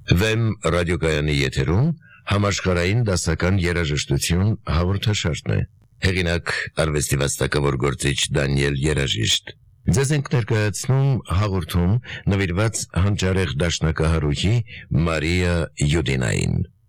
Վեմ ռադիոկայանի եթերում համաշխարհային դասական երաժշտություն հաղորդաշարն է։ Հեղինակ արվեստի վաստակավոր գործիչ Դանիել Երաժիշտ։ Ձեզ ենք ներկայացնում հաղորդում նվիրված հանճարեղ դաշնակահարուհի Մարիա Յուդինային։